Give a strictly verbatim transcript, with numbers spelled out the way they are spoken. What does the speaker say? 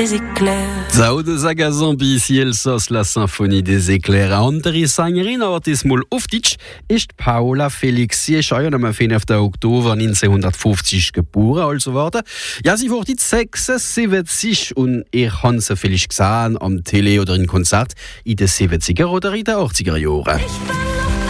des éclairs. Zau de Zagazambi, ciel sos la symphonie des éclairs. A andere Sängerin artismul Uftitsch ist Paula Felix. Sie ist am fünften Oktober neunzehnhundertfünfzig geboren, also warte. Ja, sie wurde sechsundsiebzig und ich habe sie vielleicht gesehen am Tele oder in Konzert in den siebziger oder in den achtziger Jahren.